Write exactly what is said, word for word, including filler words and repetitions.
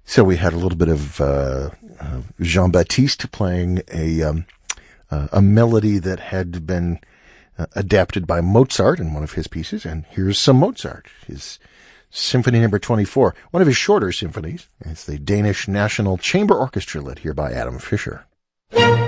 So we had a little bit of uh, uh, Jean-Baptiste playing a um, uh, a melody that had been uh, adapted by Mozart in one of his pieces, and here's some Mozart, his Symphony Number twenty-four, one of his shorter symphonies. It's the Danish National Chamber Orchestra, led here by Adam Fischer.